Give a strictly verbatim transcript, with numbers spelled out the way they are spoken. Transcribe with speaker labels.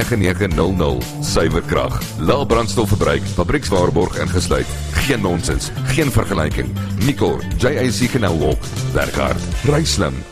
Speaker 1: nege nege nul nul. Suiwer krag, lae brandstofverbruik, fabriekswaarborg ingesluit. Geen nonsens, geen vergelyking. Nicor, J A C Canal Walk. Werk hard, ry slim.